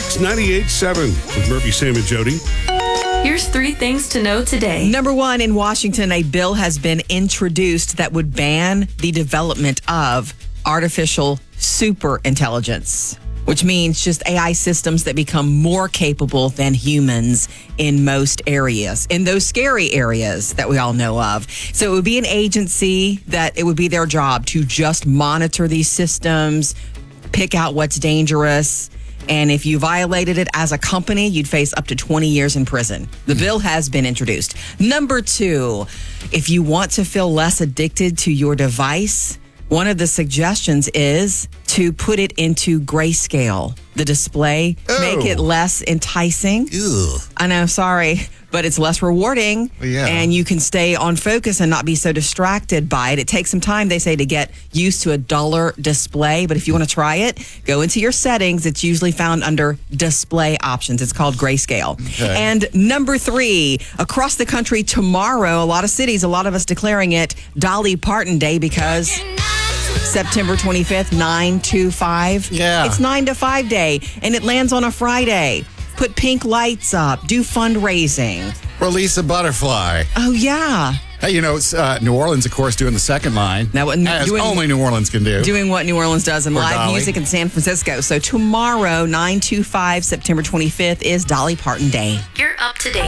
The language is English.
Kicks 98.7 with Murphy, Sam, and Jody. Here's 3 things to know today. Number 1, in Washington, a bill has been introduced that would ban the development of artificial superintelligence, which means just AI systems that become more capable than humans in most areas, in those scary areas that we all know of. So it would be an agency that it would be their job to just monitor these systems, pick out what's dangerous. And if you violated it as a company, you'd face up to 20 years in prison. The bill has been introduced. Number 2, if you want to feel less addicted to your device, one of the suggestions is to put it into grayscale, the display, make it less enticing. Ew. I know, sorry, but it's less rewarding. Yeah. And you can stay on focus and not be so distracted by it. It takes some time, they say, to get used to a duller display. But if you want to try it, go into your settings. It's usually found under display options. It's called grayscale. Okay. And number 3, across the country tomorrow, a lot of cities, a lot of us declaring it Dolly Parton Day because September 25th, 9-5. Yeah. It's 9 to 5 day, and it lands on a Friday. Put pink lights up, do fundraising. Release a butterfly. Oh, yeah. Hey, it's New Orleans, of course, doing the second line. Now, as only New Orleans can do. Doing what New Orleans does in Or live Dolly. music in San Francisco. So tomorrow, 9-5, September 25th, is Dolly Parton Day. You're up to date.